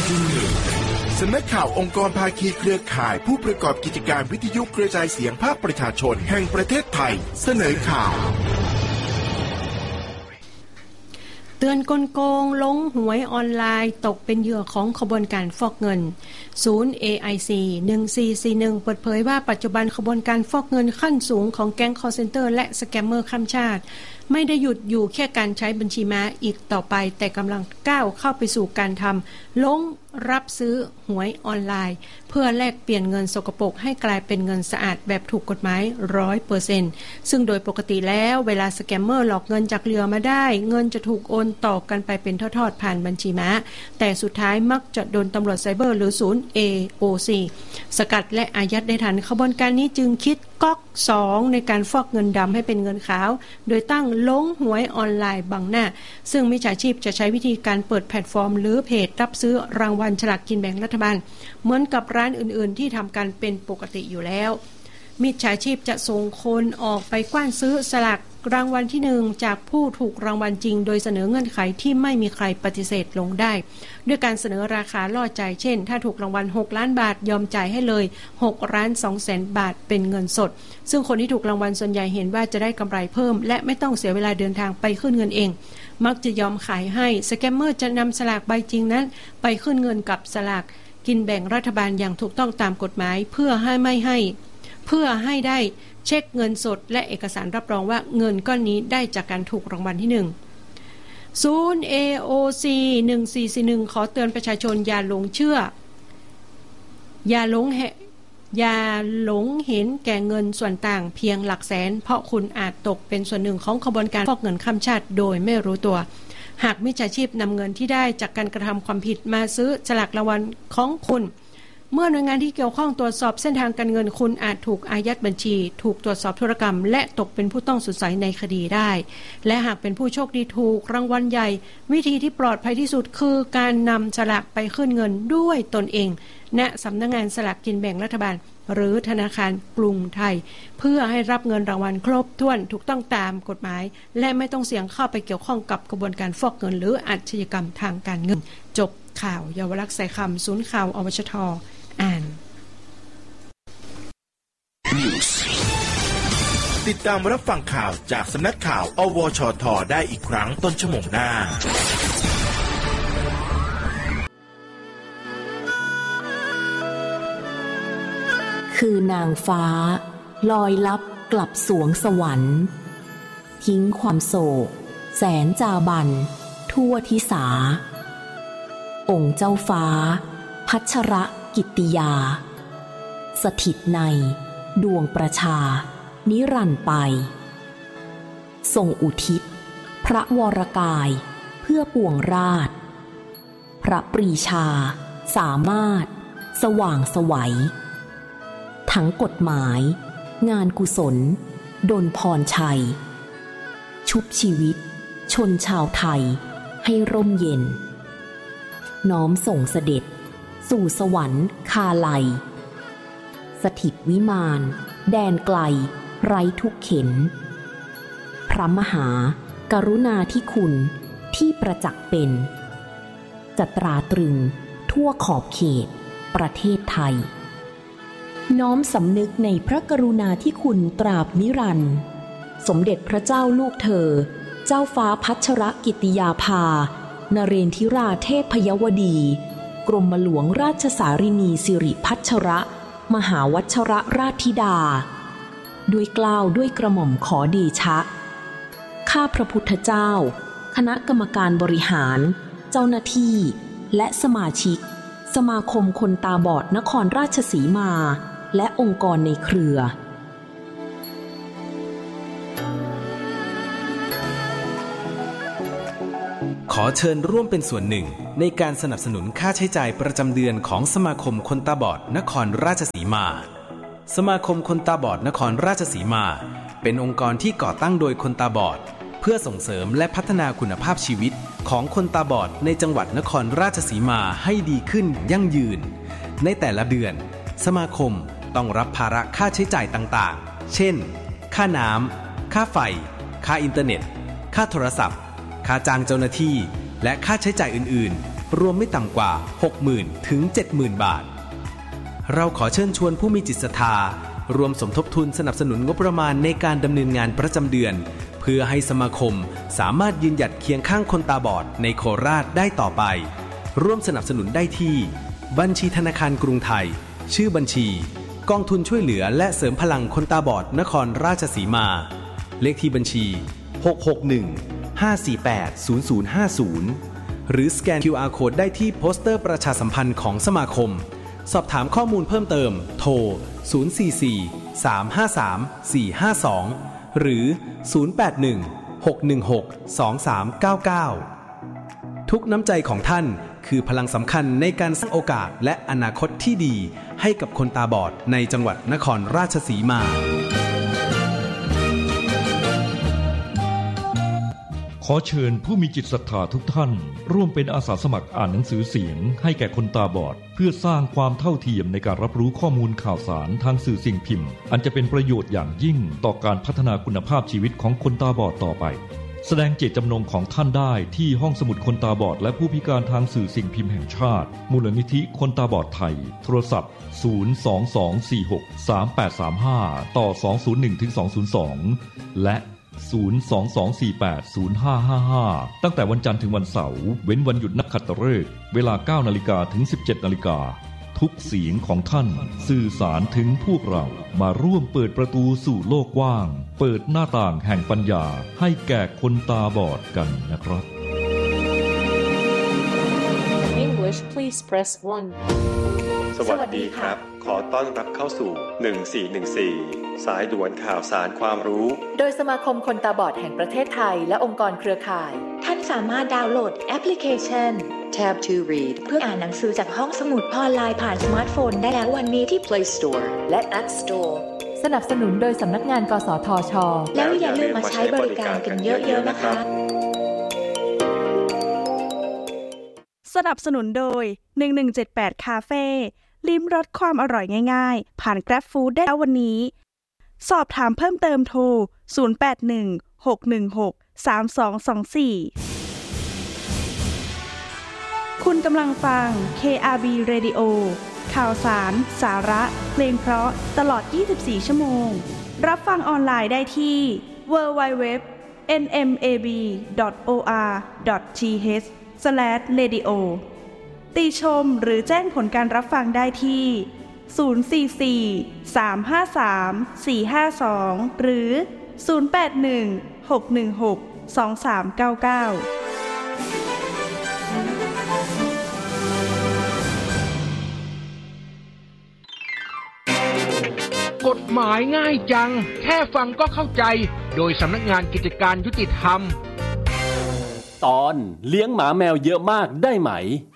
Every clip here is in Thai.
สำนักข่าวองค์กรภาคีเครือข่ายผู้ประกอบกิจการวิทยุกระจายเสียงภาคประชาชนแห่งประเทศไทยเสนอข่าวเตือนกลโกงลงหวยออนไลน์ตกเป็นเหยื่อของขบวนการฟอกเงินศูนย์ AIC 1441เปิดเผยว่าปัจจุบันขบวนการฟอกเงินขั้นสูงของแก๊งคอลเซ็นเตอร์และสแกมเมอร์ข้ามชาติไม่ได้หยุดอยู่แค่การใช้บัญชีม้าอีกต่อไปแต่กำลังก้าวเข้าไปสู่การทำลงรับซื้อหวยออนไลน์เพื่อแลกเปลี่ยนเงินสกปรกให้กลายเป็นเงินสะอาดแบบถูกกฎหมาย 100% ซึ่งโดยปกติแล้วเวลาสแกมเมอร์หลอกเงินจากเหยื่อมาได้เงินจะถูกโอนต่อกันไปเป็นทอดๆผ่านบัญชีม้าแต่สุดท้ายมักจะโดนตำรวจไซเบอร์หรือศูนย์ AOC สกัดและอายัดได้ทันขบวนการนี้จึงคิดก๊อก2ในการฟอกเงินดำให้เป็นเงินขาวโดยตั้งลงหวยออนไลน์บังหน้าซึ่งมิจฉาชีพจะใช้วิธีการเปิดแพลตฟอร์มหรือเพจรับซื้อรางวัลฉลากกินแบ่งรัฐบาลเหมือนกับร้านอื่นๆที่ทำกันเป็นปกติอยู่แล้วมิจฉาชีพจะส่งคนออกไปกว้านซื้อสลากรางวัลที่1จากผู้ถูกรางวัลจริงโดยเสนอเงื่อนไขที่ไม่มีใครปฏิเสธลงได้ด้วยการเสนอราคาล่อใจเช่นถ้าถูกรางวัล6ล้านบาทยอมจ่ายให้เลย6,200,000 บาทเป็นเงินสดซึ่งคนที่ถูกรางวัลส่วนใหญ่เห็นว่าจะได้กำไรเพิ่มและไม่ต้องเสียเวลาเดินทางไปขึ้นเงินเองมักจะยอมขายให้สแกมเมอร์จะนำสลากใบจริงนั้นไปขึ้นเงินกับสลากกินแบ่งรัฐบาลอย่างถูกต้องตามกฎหมายเพื่อให้ได้เช็คเงินสดและเอกสารรับรองว่าเงินก้อนนี้ได้จากการถูกรางวัลที่1ศูนย์ AOC 1441ขอเตือนประชาชนอย่าหลงเชื่ออย่าหลงเห็นแก่เงินส่วนต่างเพียงหลักแสนเพราะคุณอาจตกเป็นส่วนหนึ่งของขบวนการฟอกเงินข้ามชาติโดยไม่รู้ตัวหากมิจฉาชีพนำเงินที่ได้จากการกระทำความผิดมาซื้อฉลากรางวัลของคุณเมื่อหน่วยงานที่เกี่ยวข้องตรวจสอบเส้นทางการเงินคุณอาจถูกอายัดบัญชีถูกตรวจสอบธุรกรรมและตกเป็นผู้ต้องสงสัยในคดีได้และหากเป็นผู้โชคดีถูกรางวัลใหญ่วิธีที่ปลอดภัยที่สุดคือการนำฉลากไปขึ้นเงินด้วยตนเองณสำนักงานสลากกินแบ่งรัฐบาลหรือธนาคารกรุงไทยเพื่อให้รับเงินรางวัลครบถ้วนถูกต้องตามกฎหมายและไม่ต้องเสี่ยงเข้าไปเกี่ยวข้องกับกระบวนการฟอกเงินหรืออาชญากรรมทางการเงินจบข่าวเยาวลักษณ์สายคำศูนย์ข่าวอวชท.อ่านติดตามรับฟังข่าวจากสำนักข่าวอวชท.ได้อีกครั้งต้นชั่วโมงหน้าคือนางฟ้าลอยลับกลับสวงสวรรค์ทิ้งความโศกแสนจาบันทั่วทิสาองค์เจ้าฟ้าพัชรกิตติยาสถิตในดวงประชานิรันดร์ไปทรงอุทิศพระวรกายเพื่อปวงราชพระปรีชาสามารถสว่างไสวทั้งกฎหมายงานกุศลดลพรชัยชุบชีวิตชนชาวไทยให้ร่มเย็นน้อมส่งเสด็จสู่สวรรค์คาไลสถิตวิมานแดนไกลไร้ทุกเข็ญพระมหากรุณาธิคุณที่ประจักษ์เป็นจะตราตรึงทั่วขอบเขตประเทศไทยน้อมสำนึกในพระกรุณาธิคุณตราบนิรันดร์สมเด็จพระเจ้าลูกเธอเจ้าฟ้าพัชรกิติยาภานเรนทิราเทพยวดีกรมหลวงราชสารินีสิริพัชรมหาวัชรราชธิดาด้วยเกล้าด้วยกระหม่อมขอเดชะข้าพระพุทธเจ้าคณะกรรมการบริหารเจ้าหน้าที่และสมาชิกสมาคมคนตาบอดนครราชสีมาและองค์กรในเครือขอเชิญร่วมเป็นส่วนหนึ่งในการสนับสนุนค่าใช้จ่ายประจำเดือนของสมาคมคนตาบอดนครราชสีมาสมาคมคนตาบอดนครราชสีมาเป็นองค์กรที่ก่อตั้งโดยคนตาบอดเพื่อส่งเสริมและพัฒนาคุณภาพชีวิตของคนตาบอดในจังหวัดนครราชสีมาให้ดีขึ้นยั่งยืนในแต่ละเดือนสมาคมต้องรับภาระค่าใช้จ่ายต่างๆเช่นค่าน้ำค่าไฟค่าอินเทอร์เน็ตค่าโทรศัพท์ค่าจ้างเจ้าหน้าที่และค่าใช้จ่ายอื่นๆรวมไม่ต่ำกว่า 60,000 ถึง 70,000 บาทเราขอเชิญชวนผู้มีจิตศรัทธารวมสมทบทุนสนับสนุนงบประมาณในการดำเนินงานประจำเดือนเพื่อให้สมาคมสามารถยืนหยัดเคียงข้างคนตาบอดในโคราชได้ต่อไปร่วมสนับสนุนได้ที่บัญชีธนาคารกรุงไทยชื่อบัญชีกองทุนช่วยเหลือและเสริมพลังคนตาบอดนครราชสีมาเลขที่บัญชี661-548-0050หรือสแกน QR Code ได้ที่โปสเตอร์ประชาสัมพันธ์ของสมาคมสอบถามข้อมูลเพิ่มเติมโทร044-353-452หรือ081-616-2399ทุกน้ำใจของท่านคือพลังสำคัญในการสร้างโอกาสและอนาคตที่ดีให้กับคนตาบอดในจังหวัดนครราชสีมาขอเชิญผู้มีจิตศรัทธาทุกท่านร่วมเป็นอาสาสมัครอ่านหนังสือเสียงให้แก่คนตาบอดเพื่อสร้างความเท่าเทียมในการรับรู้ข้อมูลข่าวสารทางสื่อสิ่งพิมพ์อันจะเป็นประโยชน์อย่างยิ่งต่อการพัฒนาคุณภาพชีวิตของคนตาบอดต่อไปแสดงเจตจำนงของท่านได้ที่ห้องสมุดคนตาบอดและผู้พิการทางสื่อสิ่งพิมพ์แห่งชาติมูลนิธิคนตาบอดไทยโทรศัพท์022463835ต่อ201-202และ022480555ตั้งแต่วันจันทร์ถึงวันเสาร์เว้นวันหยุดนักขัตฤกษ์เวลา 9:00 นถึง 17:00 นทุกเสียงของท่านสื่อสารถึงพวกเรามาร่วมเปิดประตูสู่โลกกว้างเปิดหน้าต่างแห่งปัญญาให้แก่คนตาบอดกันนะครับ English please press 1 สวัสดีครับขอต้อนรับเข้าสู่1414สายด่วนข่าวสารความรู้โดยสมาคมคนตาบอดแห่งประเทศไทยและองค์กรเครือข่ายท่านสามารถดาวน์โหลดแอปพลิเคชัน Tab to Read เพื่ออ่านหนังสือจากห้องสมุดออนไลน์ผ่านสมาร์ทโฟนได้แล้ววันนี้ที่ Play Store และ App Store สนับสนุนโดยสำนักงานกสทช. แล้วอย่าลืมมาใช้บริการกันเยอะๆนะคะสนับสนุนโดย1178คาเฟ่ลิ้มรสความอร่อยง่ายๆผ่าน Grab Food ได้แล้ววันนี้สอบถามเพิ่มเติมโทร0816163224คุณกำลังฟัง KRB Radio ข่าวสารสาระเพลงเพราะตลอด24ชั่วโมงรับฟังออนไลน์ได้ที่ www.nmab.or.th/radio ติชมหรือแจ้งผลการรับฟังได้ที่044-353-452หรือ081-616-2399 กฎหมายง่ายจังแค่ฟังก็เข้าใจโดยสำนักงานกิจการยุติธรรมตอนเลี้ยงหมาแมวเยอะมากได้ไหม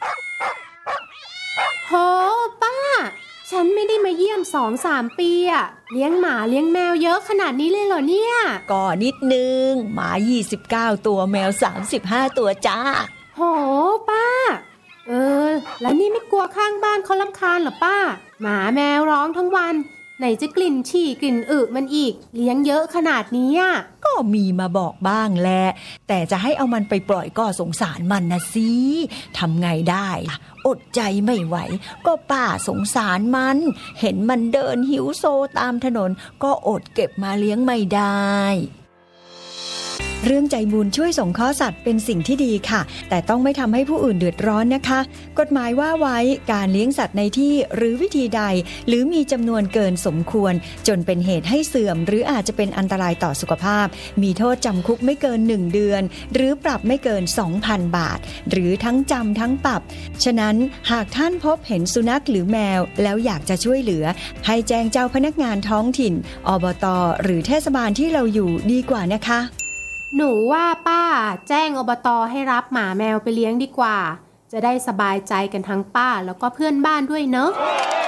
โหป้าฉันไม่ได้มาเยี่ยม 2-3 ปีอะเลี้ยงหมาเลี้ยงแมวเยอะขนาดนี้เลยเหรอเนี่ยก็นิดนึงหมา29ตัวแมว35ตัวจ้าโหป้าแล้วนี่ไม่กลัวข้างบ้านเขารำคาญเหรอป้าหมาแมวร้องทั้งวันไหนจะกลิ่นฉี่กลิ่นอึมันอีกเลี้ยงเยอะขนาดนี้ก็มีมาบอกบ้างแหละแต่จะให้เอามันไปปล่อยก็สงสารมันนะสิทำไงได้อดใจไม่ไหวก็ป้าสงสารมันเห็นมันเดินหิวโซตามถนนก็อดเก็บมาเลี้ยงไม่ได้เรื่องใจบุญช่วยสงเคราะห์สัตว์เป็นสิ่งที่ดีค่ะแต่ต้องไม่ทำให้ผู้อื่นเดือดร้อนนะคะกฎหมายว่าไว้การเลี้ยงสัตว์ในที่หรือวิธีใดหรือมีจำนวนเกินสมควรจนเป็นเหตุให้เสื่อมหรืออาจจะเป็นอันตรายต่อสุขภาพมีโทษจำคุกไม่เกิน1เดือนหรือปรับไม่เกิน 2,000 บาทหรือทั้งจำทั้งปรับฉะนั้นหากท่านพบเห็นสุนัขหรือแมวแล้วอยากจะช่วยเหลือให้แจ้งเจ้าพนักงานท้องถิ่นอบต.หรือเทศบาลที่เราอยู่ดีกว่านะคะหนูว่าป้าแจ้งอบต.ให้รับหมาแมวไปเลี้ยงดีกว่าจะได้สบายใจกันทั้งป้าแล้วก็เพื่อนบ้านด้วยเนอะ